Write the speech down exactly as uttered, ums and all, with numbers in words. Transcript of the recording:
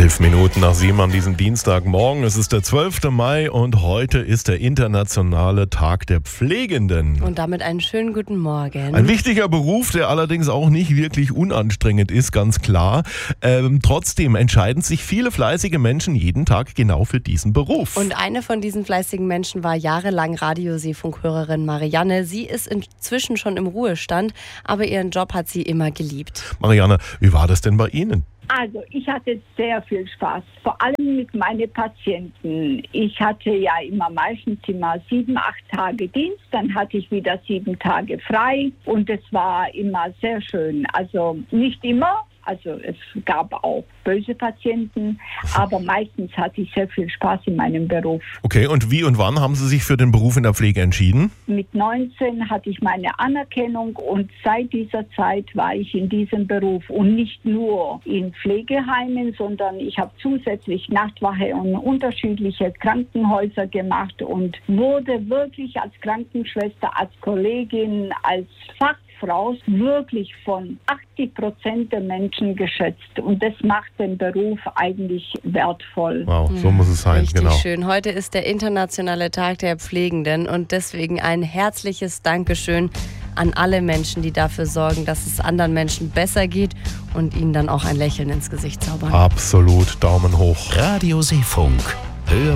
Elf Minuten nach sieben an diesem Dienstagmorgen. Es ist der zwölfte Mai und heute ist der internationale Tag der Pflegenden. Und damit einen schönen guten Morgen. Ein wichtiger Beruf, der allerdings auch nicht wirklich unanstrengend ist, ganz klar. Ähm, trotzdem entscheiden sich viele fleißige Menschen jeden Tag genau für diesen Beruf. Und eine von diesen fleißigen Menschen war jahrelang Radioseefunkhörerin Marianne. Sie ist inzwischen schon im Ruhestand, aber ihren Job hat sie immer geliebt. Marianne, wie war das denn bei Ihnen? Also ich hatte sehr viel Spaß, vor allem mit meinen Patienten. Ich hatte ja immer meistens immer sieben, acht Tage Dienst, dann hatte ich wieder sieben Tage frei und es war immer sehr schön. Also nicht immer, also es gab auch böse Patienten, aber meistens hatte ich sehr viel Spaß in meinem Beruf. Okay, und wie und wann haben Sie sich für den Beruf in der Pflege entschieden? Mit neunzehn hatte ich meine Anerkennung und seit dieser Zeit war ich in diesem Beruf und nicht nur in Pflegeheimen, sondern ich habe zusätzlich Nachtwache und unterschiedliche Krankenhäuser gemacht und wurde wirklich als Krankenschwester, als Kollegin, als Fachfrau wirklich von achtzig Prozent der Menschen geschätzt und das macht den Beruf eigentlich wertvoll. Wow, so muss es sein, Richtig genau. schön. Heute ist der internationale Tag der Pflegenden und deswegen ein herzliches Dankeschön an alle Menschen, die dafür sorgen, dass es anderen Menschen besser geht und ihnen dann auch ein Lächeln ins Gesicht zaubern. Absolut, Daumen hoch. Radioseefunk. Hör